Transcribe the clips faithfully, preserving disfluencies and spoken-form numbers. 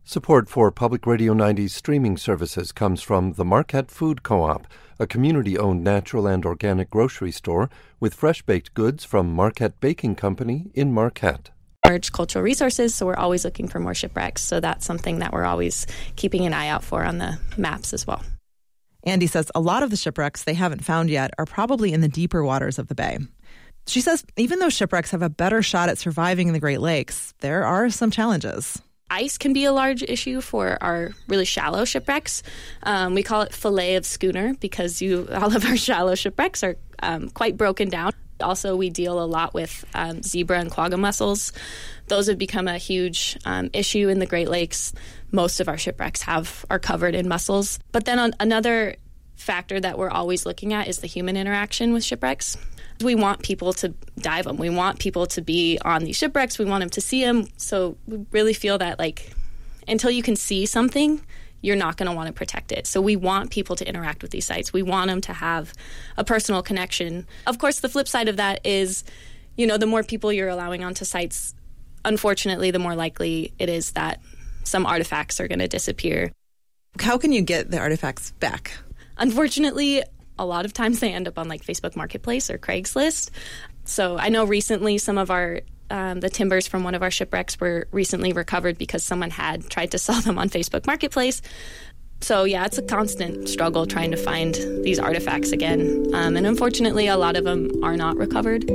Support for Public Radio ninety's streaming services comes from the Marquette Food Co-op, a community-owned natural and organic grocery store with fresh-baked goods from Marquette Baking Company in Marquette. Large cultural resources, so we're always looking for more shipwrecks. So that's something that we're always keeping an eye out for on the maps as well. Andy says a lot of the shipwrecks they haven't found yet are probably in the deeper waters of the bay. She says even though shipwrecks have a better shot at surviving in the Great Lakes, there are some challenges. Ice can be a large issue for our really shallow shipwrecks. Um, we call it fillet of schooner because you all of our shallow shipwrecks are um, quite broken down. Also, we deal a lot with um, zebra and quagga mussels. Those have become a huge um, issue in the Great Lakes. Most of our shipwrecks have are covered in mussels. But then on, another factor that we're always looking at is the human interaction with shipwrecks. We want people to dive them. We want people to be on these shipwrecks. We want them to see them. So we really feel that, like, until you can see something, you're not going to want to protect it. So we want people to interact with these sites. We want them to have a personal connection. Of course, the flip side of that is, you know, the more people you're allowing onto sites, unfortunately, the more likely it is that some artifacts are going to disappear. How can you get the artifacts back? Unfortunately, a lot of times they end up on like Facebook Marketplace or Craigslist. So I know recently some of our um, the timbers from one of our shipwrecks were recently recovered because someone had tried to sell them on Facebook Marketplace. So yeah, it's a constant struggle trying to find these artifacts again. Um, and unfortunately, a lot of them are not recovered.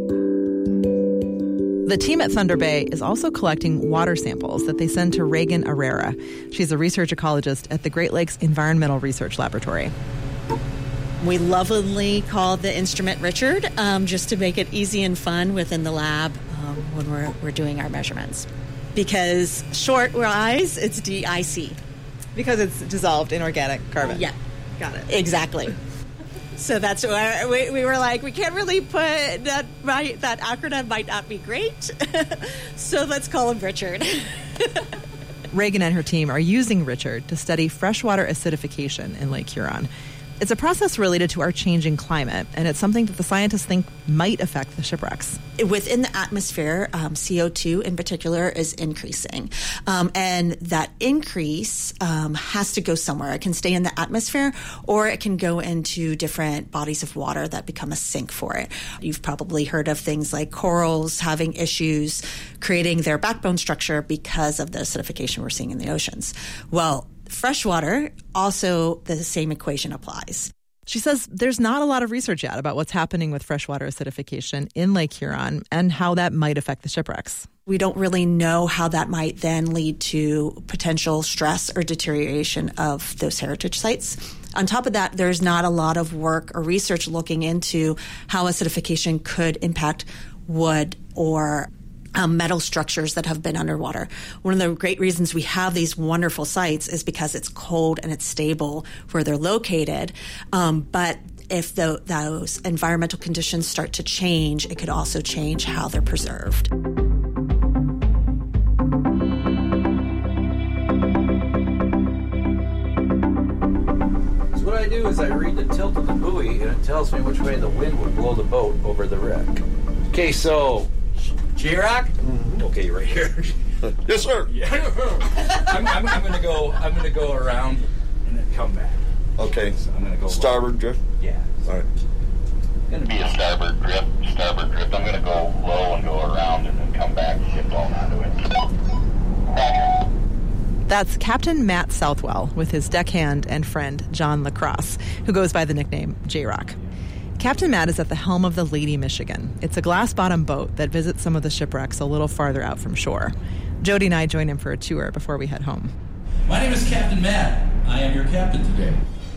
The team at Thunder Bay is also collecting water samples that they send to Reagan Herrera. She's a research ecologist at the Great Lakes Environmental Research Laboratory. We lovingly call the instrument Richard, um, just to make it easy and fun within the lab um, when we're, we're doing our measurements. Because short-wise, it's D I C. Because it's dissolved in organic carbon. Yeah. Got it. Exactly. So that's where we, we were like, we can't really put that, right, that acronym might not be great. So let's call him Richard. Reagan and her team are using Richard to study freshwater acidification in Lake Huron. It's a process related to our changing climate, and it's something that the scientists think might affect the shipwrecks. Within the atmosphere, um, C O two in particular is increasing. Um, and that increase um, has to go somewhere. It can stay in the atmosphere, or it can go into different bodies of water that become a sink for it. You've probably heard of things like corals having issues creating their backbone structure because of the acidification we're seeing in the oceans. Well, freshwater, also the same equation applies. She says there's not a lot of research yet about what's happening with freshwater acidification in Lake Huron and how that might affect the shipwrecks. We don't really know how that might then lead to potential stress or deterioration of those heritage sites. On top of that, there's not a lot of work or research looking into how acidification could impact wood or Um, metal structures that have been underwater. One of the great reasons we have these wonderful sites is because it's cold and it's stable where they're located. Um, but if the, those environmental conditions start to change, it could also change how they're preserved. So what I do is I read the tilt of the buoy, and it tells me which way the wind would blow the boat over the wreck. Okay, so J-Rock? Mm-hmm. Okay, right here. Yes, sir. Yeah. I'm, I'm, I'm going to go. I'm going to go around and then come back. Okay. So I'm going to go starboard drift. Yeah. All right. Going to be a starboard drift. Starboard drift. I'm going to go low and go around and then come back and get blown onto it. That's Captain Matt Southwell with his deckhand and friend John Lacrosse, who goes by the nickname J-Rock. Captain Matt is at the helm of the Lady Michigan. It's a glass-bottom boat that visits some of the shipwrecks a little farther out from shore. Jody and I join him for a tour before we head home. My name is Captain Matt. I am your captain today.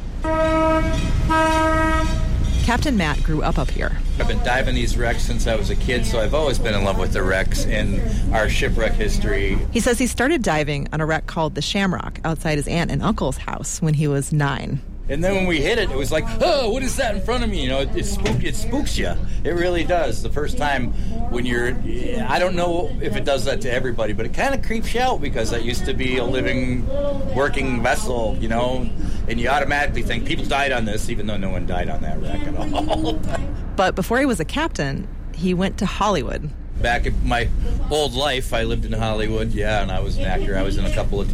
Captain Matt grew up up here. I've been diving these wrecks since I was a kid, so I've always been in love with the wrecks and our shipwreck history. He says he started diving on a wreck called the Shamrock outside his aunt and uncle's house when he was nine. And then when we hit it, it was like, oh, what is that in front of me? You know, it, it, spook, it spooks you. It really does. The first time when you're, I don't know if it does that to everybody, but it kind of creeps you out because that used to be a living, working vessel, you know, and you automatically think people died on this, even though no one died on that wreck at all. But before he was a captain, he went to Hollywood. Back in my old life, I lived in Hollywood, yeah, and I was an actor. I was in a couple of